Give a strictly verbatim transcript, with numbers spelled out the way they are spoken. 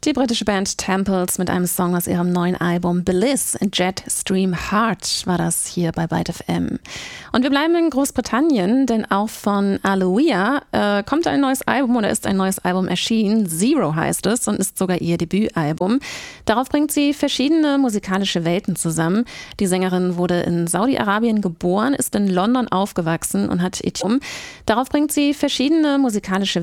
Die britische Band Temples mit einem Song aus ihrem neuen Album Bliss, Jetstream Heart war das hier bei Byte F M. Und wir bleiben in Großbritannien, denn auch von Aloia äh, kommt ein neues Album oder ist ein neues Album erschienen. Zero heißt es und ist sogar ihr Debütalbum. Darauf bringt sie verschiedene musikalische Welten zusammen. Die Sängerin wurde in Saudi-Arabien geboren, ist in London aufgewachsen und hat Äthiopien. Darauf bringt sie verschiedene musikalische